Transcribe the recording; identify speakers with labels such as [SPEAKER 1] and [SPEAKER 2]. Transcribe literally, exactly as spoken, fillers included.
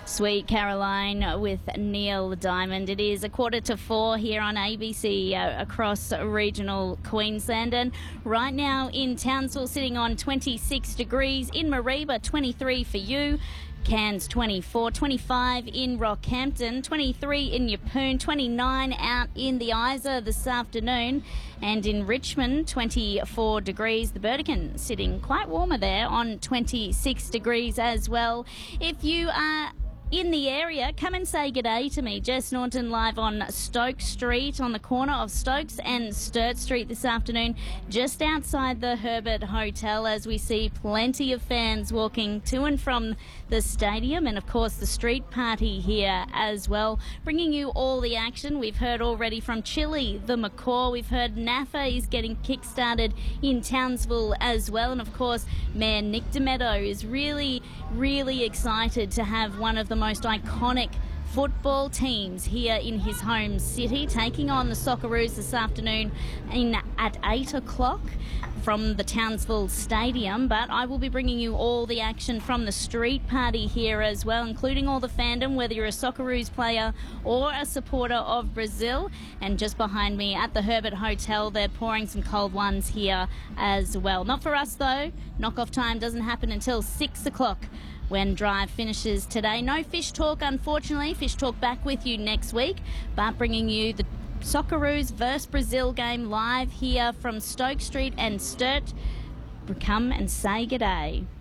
[SPEAKER 1] Sweet Caroline with Neil Diamond. It is a quarter to four here on A B C uh, across regional Queensland, and right now in Townsville sitting on twenty-six degrees, in Mareeba twenty-three for you, Cairns twenty-four, twenty-five in Rockhampton, twenty-three in Yeppoon, twenty-nine out in the Isa this afternoon, and in Richmond twenty-four degrees. The Burdekin sitting quite warmer there on twenty-six degrees as well. If you are in the area, come and say g'day to me. Jess Norton live on Stokes Street, on the corner of Stokes and Sturt Street this afternoon, just outside the Herbert Hotel, as we see plenty of fans walking to and from the stadium, and of course the street party here as well, bringing you all the action. We've heard already from Chile, the Macaw. We've heard N A F A is getting kick-started in Townsville as well, and of course Mayor Nick Demeto is really, really excited to have one of the most iconic football teams here in his home city, taking on the Socceroos this afternoon in at eight o'clock from the Townsville Stadium. But I will be bringing you all the action from the street party here as well, including all the fandom, whether you're a Socceroos player or a supporter of Brazil. And just behind me at the Herbert Hotel, they're pouring some cold ones here as well. Not for us though. Knock-off time doesn't happen until six o'clock. when Drive finishes today. No Fish Talk, unfortunately. Fish Talk back with you next week, but bringing you the Socceroos versus Brazil game live here from Stokes Street and Sturt. Come and say g'day.